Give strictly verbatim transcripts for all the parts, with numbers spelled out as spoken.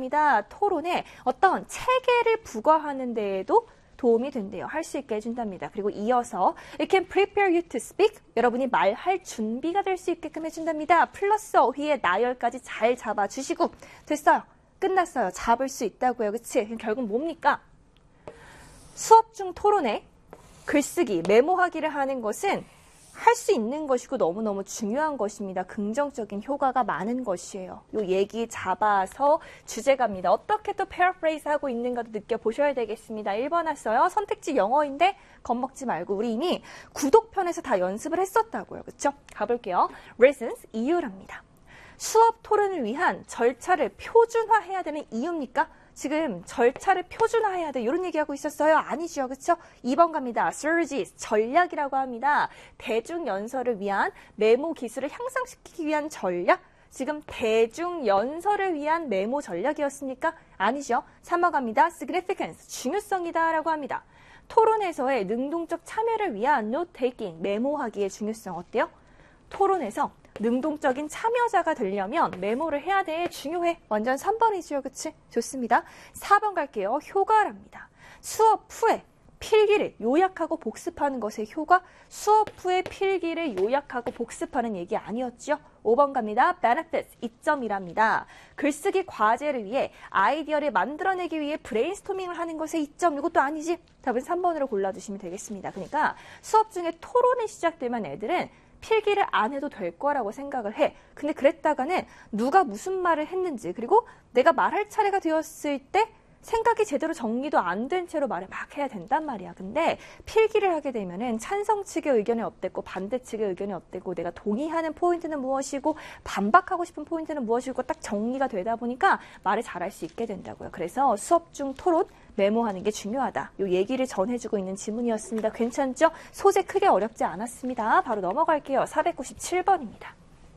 합니다. 토론에 어떤 체계를 부과하는 데에도 도움이 된대요. 할 수 있게 해준답니다. 그리고 이어서 It can prepare you to speak. 여러분이 말할 준비가 될 수 있게끔 해준답니다. 플러스 어휘의 나열까지 잘 잡아주시고 됐어요. 끝났어요. 잡을 수 있다고요. 그치? 결국 뭡니까? 수업 중 토론에 글쓰기, 메모하기를 하는 것은 할 수 있는 것이고 너무너무 중요한 것입니다. 긍정적인 효과가 많은 것이에요. 요 얘기 잡아서 주제가입니다. 어떻게 또 패러프레이즈 하고 있는가도 느껴보셔야 되겠습니다. 일 번 왔어요. 선택지 영어인데 겁먹지 말고 우리 이미 구독편에서 다 연습을 했었다고요. 그렇죠? 가볼게요. Reasons, 이유랍니다. 수업 토론을 위한 절차를 표준화해야 되는 이유입니까? 지금 절차를 표준화해야 돼. 이런 얘기하고 있었어요. 아니죠. 그렇죠? 이 번 갑니다. Strategies, 전략이라고 합니다. 대중연설을 위한 메모 기술을 향상시키기 위한 전략? 지금 대중연설을 위한 메모 전략이었습니까? 아니죠. 삼 번 갑니다. Significance, 중요성이다 라고 합니다. 토론에서의 능동적 참여를 위한 note-taking, 메모하기의 중요성 어때요? 토론에서 능동적인 참여자가 되려면 메모를 해야 돼. 중요해. 완전 삼 번이죠. 그치? 좋습니다. 사 번 갈게요. 효과랍니다. 수업 후에 필기를 요약하고 복습하는 것의 효과, 수업 후에 필기를 요약하고 복습하는 얘기 아니었죠? 오 번 갑니다. benefits, 이점이랍니다. 글쓰기 과제를 위해 아이디어를 만들어내기 위해 브레인스토밍을 하는 것의 이점, 이것도 아니지? 답은 삼 번으로 골라주시면 되겠습니다. 그러니까 수업 중에 토론이 시작되면 애들은 필기를 안 해도 될 거라고 생각을 해. 근데 그랬다가는 누가 무슨 말을 했는지 그리고 내가 말할 차례가 되었을 때 생각이 제대로 정리도 안 된 채로 말을 막 해야 된단 말이야. 근데 필기를 하게 되면은 찬성 측의 의견이 어땠고 반대 측의 의견이 어땠고 내가 동의하는 포인트는 무엇이고 반박하고 싶은 포인트는 무엇이고 딱 정리가 되다 보니까 말을 잘할 수 있게 된다고요. 그래서 수업 중 토론 메모하는 게 중요하다. 요 얘기를 전해주고 있는 지문이었습니다. 괜찮죠? 소재 크게 어렵지 않았습니다. 바로 넘어갈게요. 사백구십칠 번입니다.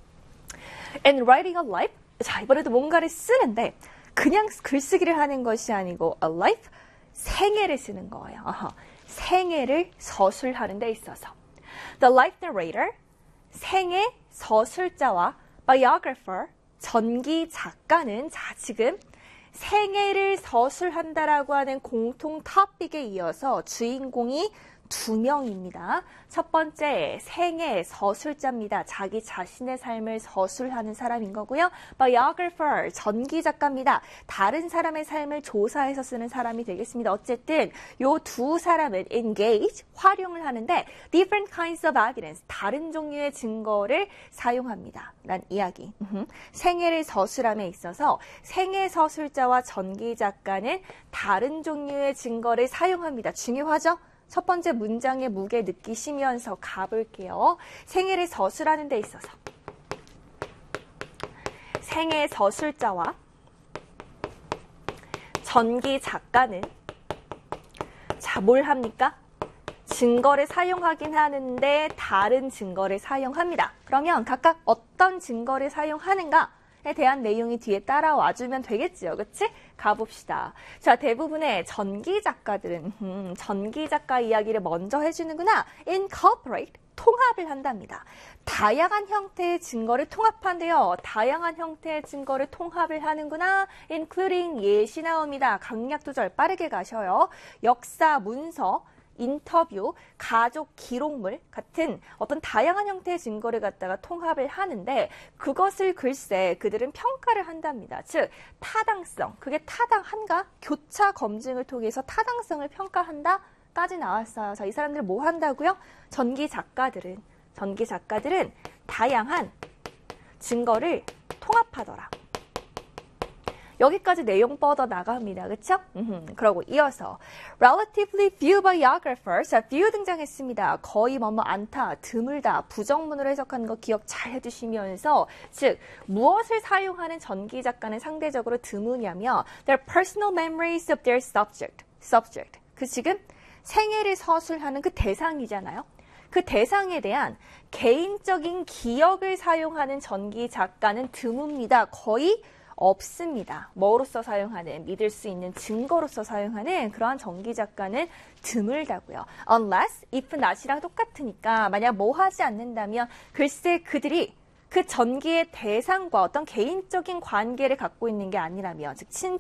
And writing a life. 자, 이번에도 뭔가를 쓰는데 그냥 글쓰기를 하는 것이 아니고 a life, 생애를 쓰는 거예요. 어허. 생애를 서술하는 데 있어서. The life narrator, 생애 서술자와 biographer, 전기 작가는 자 지금 생애를 서술한다라고 하는 공통 토픽에 이어서 주인공이 두 명입니다. 첫 번째, 생애 서술자입니다. 자기 자신의 삶을 서술하는 사람인 거고요. biographer, 전기 작가입니다. 다른 사람의 삶을 조사해서 쓰는 사람이 되겠습니다. 어쨌든 요 두 사람은 engage, 활용을 하는데 different kinds of evidence, 다른 종류의 증거를 사용합니다. 란 이야기. 생애를 서술함에 있어서 생애 서술자와 전기 작가는 다른 종류의 증거를 사용합니다. 중요하죠? 첫 번째 문장의 무게 느끼시면서 가볼게요. 생애를 서술하는 데 있어서 생애 서술자와 전기 작가는 자, 뭘 합니까? 증거를 사용하긴 하는데 다른 증거를 사용합니다. 그러면 각각 어떤 증거를 사용하는가? 에 대한 내용이 뒤에 따라와주면 되겠지요. 그치? 가봅시다. 자, 대부분의 전기 작가들은 음, 전기 작가 이야기를 먼저 해주는구나. incorporate, 통합을 한답니다. 다양한 형태의 증거를 통합한대요. 다양한 형태의 증거를 통합을 하는구나. including 예시 나옵니다. 강약 조절 빠르게 가셔요. 역사, 문서, 인터뷰, 가족 기록물 같은 어떤 다양한 형태의 증거를 갖다가 통합을 하는데 그것을 글쎄 그들은 평가를 한답니다. 즉 타당성, 그게 타당한가? 교차 검증을 통해서 타당성을 평가한다? 까지 나왔어요. 자, 이 사람들 뭐 한다고요? 전기 작가들은 전기 작가들은 다양한 증거를 통합하더라. 여기까지 내용 뻗어 나갑니다. 그쵸? 음흠. 그러고 이어서 relatively few biographers, 자, few 등장했습니다. 거의 뭐뭐 않다, 드물다, 부정문으로 해석하는 거 기억 잘 해두시면서 즉 무엇을 사용하는 전기 작가는 상대적으로 드무냐면 their personal memories of their subject, subject. 그 지금 생애를 서술하는 그 대상이잖아요. 그 대상에 대한 개인적인 기억을 사용하는 전기 작가는 드뭅니다. 거의 없습니다. 뭐로서 사용하는, 믿을 수 있는 증거로서 사용하는 그러한 전기 작가는 드물다고요. Unless, if, not이랑 똑같으니까 만약 뭐 하지 않는다면 글쎄 그들이 그 전기의 대상과 어떤 개인적인 관계를 갖고 있는 게 아니라면 즉 친,